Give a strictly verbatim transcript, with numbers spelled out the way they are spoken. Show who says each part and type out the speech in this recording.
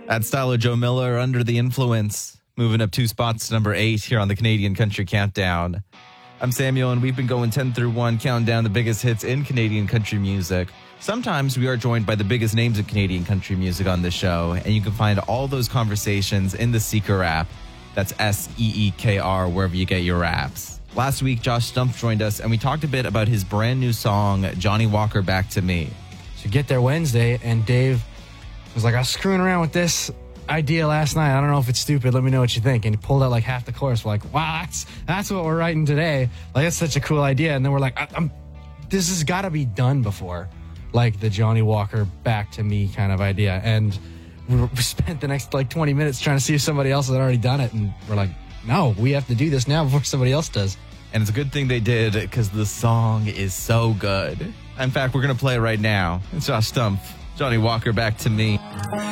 Speaker 1: At Style of Joe Miller, Under the Influence, moving up two spots to number eight here on the Canadian Country Countdown. I'm Samuel, and we've been going ten through one, counting down the biggest hits in Canadian country music. Sometimes we are joined by the biggest names of Canadian country music on this show, and you can find all those conversations in the Seeker app. That's S E E K R, wherever you get your apps. Last week, Josh Stumpf joined us, and we talked a bit about his brand new song, Johnny Walker, Back to Me.
Speaker 2: So get there Wednesday, and Dave was like, I was screwing around with this idea last night. I don't know if it's stupid. Let me know what you think. And he pulled out like half the chorus. We're like, wow, that's that's what we're writing today. Like, that's such a cool idea. And then we're like, I, I'm, this has got to be done before. Like the Johnny Walker Back to Me kind of idea. And we, we spent the next like twenty minutes trying to see if somebody else had already done it. And we're like, no, we have to do this now before somebody else does.
Speaker 1: And it's a good thing they did because the song is so good. In fact, we're going to play it right now. It's Josh Stumpf, Johnny Walker, Back to Me.